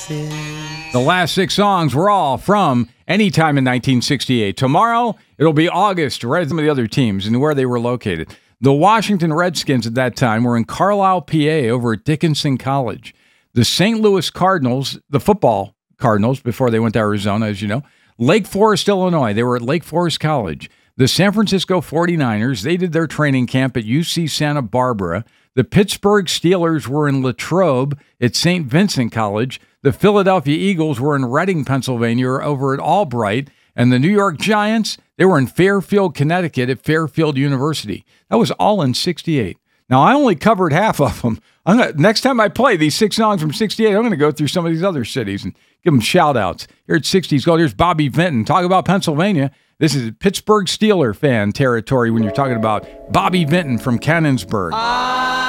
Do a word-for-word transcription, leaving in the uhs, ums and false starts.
The last six songs were all from any time in nineteen sixty-eight. Tomorrow, it'll be August, right? Some of the other teams and where they were located. The Washington Redskins at that time were in Carlisle, P A, over at Dickinson College. The Saint Louis Cardinals, the football Cardinals, before they went to Arizona, as you know, Lake Forest, Illinois. They were at Lake Forest College. The San Francisco forty-niners, they did their training camp at U C Santa Barbara. The Pittsburgh Steelers were in Latrobe at Saint Vincent College. The Philadelphia Eagles were in Reading, Pennsylvania, over at Albright. And the New York Giants, they were in Fairfield, Connecticut at Fairfield University. That was all in sixty-eight. Now, I only covered half of them. I'm gonna, next time I play these six songs from sixty-eight, I'm going to go through some of these other cities and give them shout-outs. Here at sixties, go, here's Bobby Vinton. Talk about Pennsylvania. This is Pittsburgh Steeler fan territory when you're talking about Bobby Vinton from Canonsburg.